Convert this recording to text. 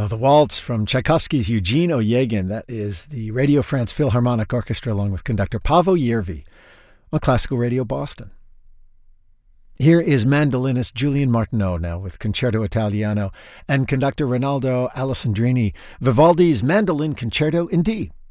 The waltz from Tchaikovsky's Eugene Onegin. That is the Radio France Philharmonic Orchestra along with conductor Paavo Järvi on Classical Radio Boston. Here is mandolinist Julian Martineau now with Concerto Italiano and conductor Rinaldo Alessandrini, Vivaldi's Mandolin Concerto in D.